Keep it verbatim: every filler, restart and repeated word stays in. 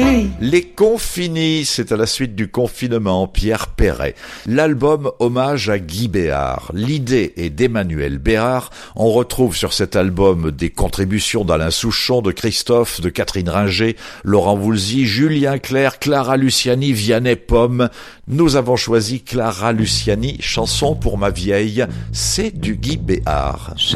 Hey. Les Confinis, c'est à la suite du confinement, Pierre Perret. L'album hommage à Guy Béard. L'idée est d'Emmanuel Béard. On retrouve sur cet album des contributions d'Alain Souchon, de Christophe, de Catherine Ringer, Laurent Voulzy, Julien Clerc, Clara Luciani, Vianney Pomme. Nous avons choisi Clara Luciani, chanson pour ma vieille. C'est du Guy Béard. C'est